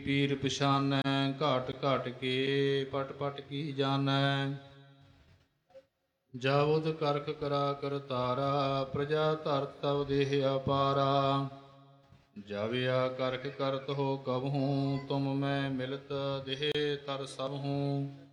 ਪੀਰ ਪਛਾਨੈ ਘਾਟ ਘਾਟ ਕੇ ਪਟ ਪਟ ਕੀ ਜਾਣੈ। ਜਾਵਦ ਕਰਖ ਕਰਾ ਕਰਤਾਰਾ ਪ੍ਰਜਾ ਧਰਤ ਤਵ ਦੇਹ ਅਪਾਰਾ। ਜਾਵਿਆ ਕਰਖ ਕਰਤ ਹੋ ਕਬਹੂੰ ਤੁਮ ਮੈਂ ਮਿਲਤ ਦੇਹ ਤਰ ਸਭਹੂੰ।